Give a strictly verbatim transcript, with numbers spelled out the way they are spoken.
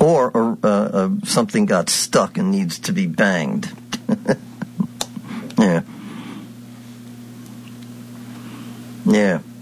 or uh, uh, something got stuck and needs to be banged. Yeah. Yeah.